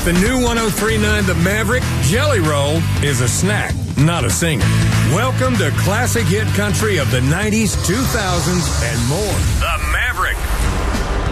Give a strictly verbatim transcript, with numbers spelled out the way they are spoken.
the new one oh three point nine The Maverick, Jelly Roll is a snack, not a singer. Welcome to classic hit country of the nineties, two thousands, and more. The Maverick.